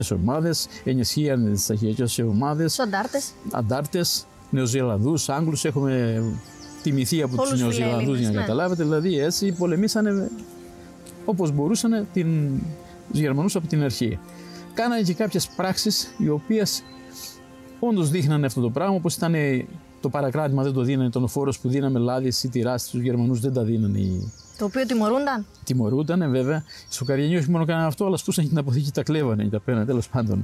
ομάδες, ενισχύανε τις αρχαιακές ομάδες. Τους Αντάρτες, Νεοζηλανδούς, Άγγλους. Έχουμε τιμηθεί από τους Νεοζηλανδούς για να καταλάβετε. Δηλαδή έτσι πολεμήσανε όπως μπορούσαν τους Γερμανούς από την αρχή. Κάνανε και κάποιες πράξεις οι οποίες όντως δείχνανε αυτό το πράγμα, όπως ήταν το παρακράτημα δεν το δίνανε, τον φόρος που δίναμε λάδι, σιτηρά στους Γερμανούς δεν τα δίνανε. Το οποίο τιμωρούνταν. Τιμωρούντανε βέβαια. Στο Καριανί όχι μόνο κάνανε αυτό, αλλά σπούσαν και την αποθήκη, τα κλέβανε, τα πέρανε τέλος πάντων.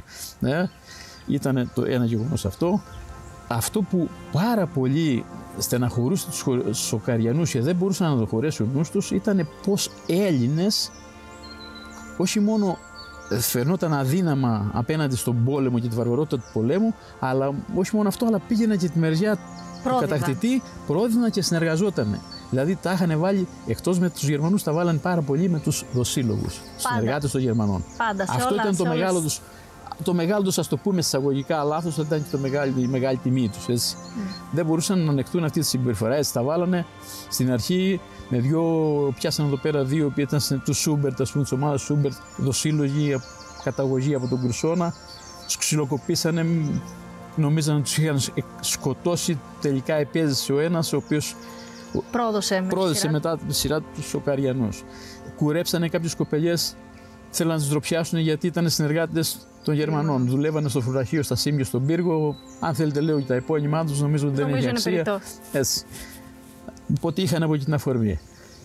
Ήταν το ένα γεγονός αυτό. Αυτό που πάρα πολύ στεναχωρούσε τους Σοκαριανούς και δεν μπορούσαν να το χωρέσουν νους τους ήταν πως Έλληνες όχι μόνο φαινόταν αδύναμα απέναντι στον πόλεμο και τη βαρβαρότητα του πολέμου, αλλά όχι μόνο αυτό, αλλά πήγαιναν και τη μεριά του κατακτητή, πρόδυναν και συνεργαζότανε. Δηλαδή τα είχαν βάλει, εκτός με τους Γερμανούς, τα βάλανε πάρα πολύ με τους δοσύλλογους, συνεργάτες των Γερμανών. Πάντα, αυτό όλα, ήταν το μεγάλο τους, ας το πούμε εισαγωγικά λάθος, ήταν και η μεγάλη τιμή τους. Δεν μπορούσαν να ανεχτούν αυτή τη συμπεριφορά, έτσι τα βάλανε στην αρχή. Με πιάσαν εδώ πέρα δύο που ήταν του Σούμπερτ, ας πούμε, της ομάδας Σούμπερτ, δοσύλλογοι, καταγωγή από τον Κρουσόνα. Τους ξυλοκοπήσανε, νομίζαν ότι τους είχαν σκοτώσει. Τελικά επέζησε ο ένας, ο οποίος πρόδωσε μετά τη σειρά τους Σοκαριανούς. Κουρέψανε κάποιες κοπελιές, θέλαν να τις ντροπιάσουν γιατί ήταν συνεργάτες των Γερμανών. Δουλεύανε στο φρουραχείο, στα Σύμβια, στον πύργο. Αν θέλετε, λέω και τα επώνυμά τους, νομίζω ότι δεν έχει αξία. Έτσι. Οπότε είχαν από εκεί την αφορμή.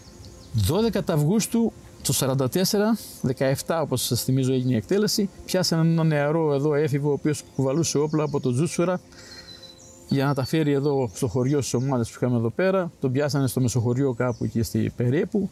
12 Αυγούστου το 1944, 17 όπως σας θυμίζω έγινε η εκτέλεση, πιάσανε ένα νεαρό εδώ έφηβο, ο οποίος κουβαλούσε όπλα από το Τζούτσουρα για να τα φέρει εδώ στο χωριό στις ομάδες που είχαμε εδώ πέρα. Τον πιάσανε στο μεσοχωριό κάπου εκεί στη Περίπου.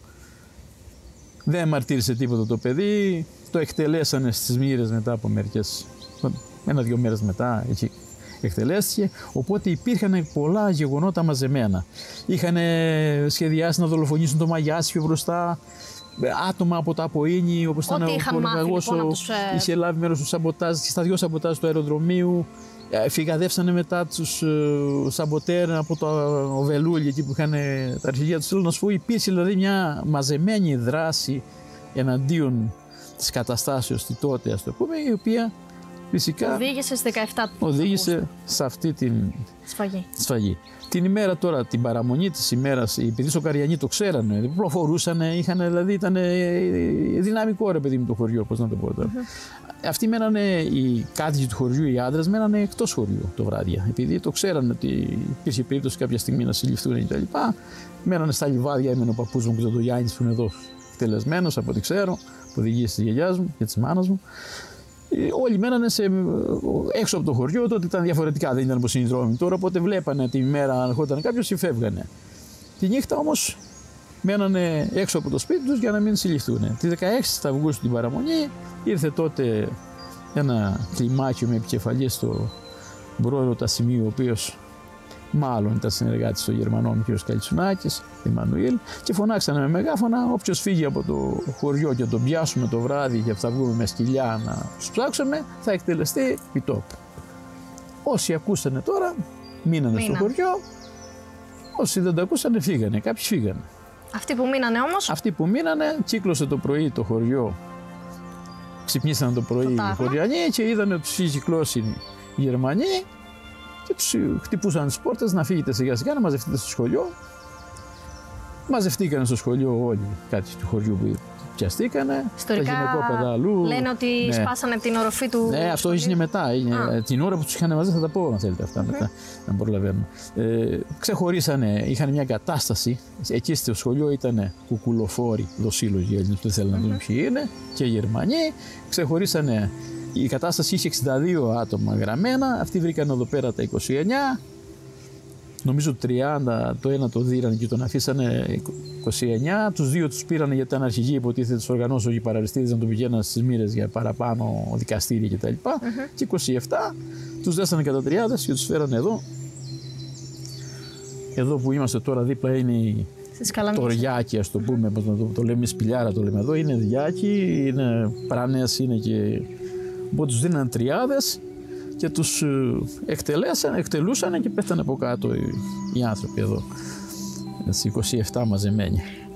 Δεν μαρτύρησε τίποτα το παιδί, το εκτελέσανε στις Μοίρες μετά από ένα-δύο μέρες μετά, εκεί εκτελέστηκε, οπότε υπήρχαν πολλά γεγονότα μαζεμένα. Είχαν σχεδιάσει να δολοφονήσουν το Μαγιάσιο μπροστά, άτομα από τα Αποίνη, όπως ήταν ο Κορναγός, είχε λάβει μέρος του σαμποτάζ, στα δυο σαμποτάζ του αεροδρομίου. Φυγαδεύσανε μετά τους σαμποτέρ από το Βελούλι, εκεί που είχαν τα αρχηγεία τους. Θέλω να σου πω, υπήρξε δηλαδή μια μαζεμένη δράση εναντίον της καταστάσεως τότε, ας το πούμε, η οποία φυσικά οδήγησε στις 17 οδήγησε σε αυτή τη σφαγή. Την ημέρα τώρα, την παραμονή της ημέρας, επειδή οι Σοκαριανοί το ξέρανε, προφορούσαν, δηλαδή ήταν δυναμικό ρε παιδί μου το χωριό, πώς να το πω τώρα. Αυτοί μένανε, οι κάτοικοι του χωριού, οι άντρες, μένανε εκτός χωριού το βράδυ. Επειδή το ξέρανε ότι υπήρχε περίπτωση κάποια στιγμή να συλληφθούν κτλ. Μένανε στα λιβάδια, έμενε ο παππούς μου και το Γιάννης που είναι εδώ εκτελεσμένος, από ό,τι ξέρω, που οδηγήσει τη γιαγιάς μου και της μάνας μου. Όλοι μένανε έξω από το χωριό, τότε ήταν διαφορετικά, δεν ήταν όπως είναι οι δρόμοι τώρα, οπότε βλέπανε τη μέρα, αν ερχόταν κάποιος και φεύγανε. Τη νύχτα όμως μένανε έξω από το σπίτι τους για να μην συλληφθούν. Τη 16 Αυγούστου την παραμονή ήρθε τότε ένα κλιμάκιο με επικεφαλή στο πρόεδρο Τασιμίου, ο οποίος μάλλον ήταν συνεργάτης των Γερμανών, ο κ. Καλτσουνάκης, Εμμανουήλ, και φωνάξανε με μεγάφωνα: όποιος φύγει από το χωριό και τον πιάσουμε το βράδυ και θα βγούμε με σκυλιά να τους ψάξουμε, θα εκτελεστεί επί τόπου. Όσοι ακούσανε τώρα, μείνανε στο χωριό. Όσοι δεν το ακούσανε, φύγανε. Κάποιοι φύγανε. Αυτοί που μείνανε όμως. Αυτοί που μείνανε, κύκλωσε το πρωί το χωριό. Ξυπνήσανε το πρωί οι χωριανοί και είδανε ότι τους είχε κυκλώσει οι Γερμανοί και τους χτυπούσαν τις πόρτες να φύγετε σιγά σιγά, να μαζευτείτε στο σχολείο. Μαζευτήκανε στο σχολείο όλοι οι κάτοικοι του χωριού που πιαστήκανε. Ιστορικά τα γυναικόπαιδα αλλού. Λένε ότι σπάσανε την οροφή του. Ναι, αυτό έγινε μετά. Την ώρα που τους είχαν μαζί, θα τα πω αν θέλετε αυτά μετά, να προλαβαίνουμε. Ξεχωρίσανε, είχαν μια κατάσταση. Εκεί στο σχολείο ήταν κουκουλοφόροι, δοσύλλογοι Έλληνες που δεν θέλουν να δουν ποιοι είναι, και Γερμανοί. Ξεχωρίσανε. Η κατάσταση είχε 62 άτομα γραμμένα. Αυτοί βρήκαν εδώ πέρα τα 29. Νομίζω 30, το ένα το δίρανε και τον αφήσανε 29. Τους δύο τους πήρανε γιατί ήταν αρχηγοί, υποτίθεται τους οργανώσεων οι παραριστίδες, να τον πηγαίναν στις Μοίρες για παραπάνω δικαστήρια κτλ. Και 27 τους δέσανε κατά τριάδες και τους φέρανε εδώ. Εδώ που είμαστε τώρα δίπλα είναι το Ριάκι, ας το πούμε, το λέμε Σπηλιάρα, το λέμε εδώ. Είναι Διάκι, είναι Πράνες, είναι και. Οπότε τους δίνανε τριάδες και τους εκτελούσαν και πέθανε από κάτω οι άνθρωποι εδώ. 27 μαζεμένοι.